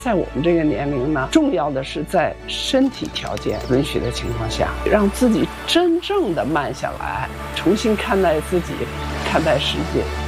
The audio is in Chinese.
在我们这个年龄呢，重要的是在身体条件允许的情况下，让自己真正的慢下来，重新看待自己，看待世界。